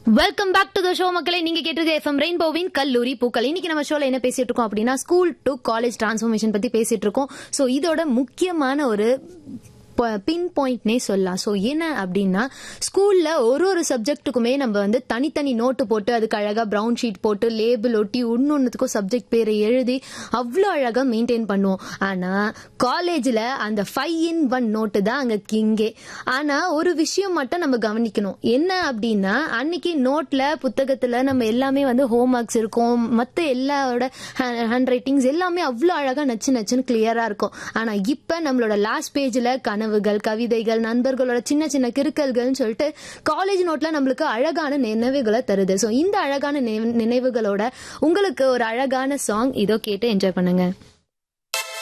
Welcome back to the show மக்களே. நீங்க கேட்டிருக்க எஃப்எம் ரெயின்போவின் கல்லூரி பூக்கள். இன்னைக்கு நம்ம ஷோல என்ன பேசிட்டு இருக்கோம் அப்படின்னா, ஸ்கூல் டு காலேஜ் டிரான்ஸ்ஃபர்மேஷன் பத்தி பேசிட்டு இருக்கோம். சோ இதோட முக்கியமான ஒரு பின் பாயிண்ட்னே சொல்லலாம். ஸோ என்ன அப்படின்னா, ஸ்கூல்ல ஒரு சப்ஜெக்ட்டுக்குமே நம்ம வந்து தனித்தனி நோட்டு போட்டு அதுக்கு அழகா ப்ரௌன் ஷீட் போட்டு லேபிள் ஒட்டி ஒன்னொன்னுக்கும் சப்ஜெக்ட் பேரை எழுதி அவ்வளோ அழகா மெயின்டைன் பண்ணுவோம். ஆனா காலேஜ்ல அந்த 5-in-1 நோட்டு தான் அங்க கிங்கே. ஆனா ஒரு விஷயம் மட்டும் நம்ம கவனிக்கணும். என்ன அப்படின்னா, அன்னைக்கு நோட்ல புத்தகத்துல நம்ம எல்லாமே வந்து ஹோம் ஒர்க்ஸ் இருக்கும், மற்ற எல்லாரோட ஹேண்ட் ரைட்டிங்ஸ் எல்லாமே அவ்வளோ அழகா நச்சுன்னு கிளியரா இருக்கும். ஆனா இப்ப நம்மளோட லாஸ்ட் பேஜ்ல கனவுகள், கவிதைகள், நண்பர்களோட சின்ன சின்ன கிறுக்கல்கள்னு சொல்லிட்டு காலேஜ் நோட்ல நம்மளுக்கு அழகான நினைவுகளை தருது. ஸோ இந்த அழகான நினைவுகளோட உங்களுக்கு ஒரு அழகான சாங் இதோ கேட்டு என்ஜாய் பண்ணுங்க.